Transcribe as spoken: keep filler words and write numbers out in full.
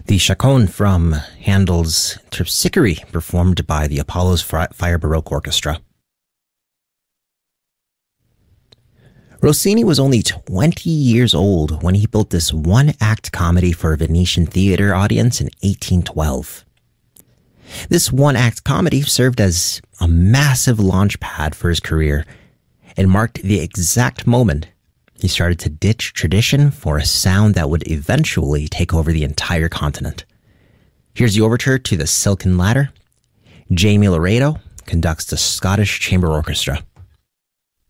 The Chaconne from Handel's Terpsichore, performed by the Apollo's Fire Baroque Orchestra. Rossini was only twenty years old when he built this one-act comedy for a Venetian theater audience in eighteen twelve. This one-act comedy served as a massive launch pad for his career and marked the exact moment he started to ditch tradition for a sound that would eventually take over the entire continent. Here's the overture to The Silken Ladder. Jamie Laredo conducts the Scottish Chamber Orchestra.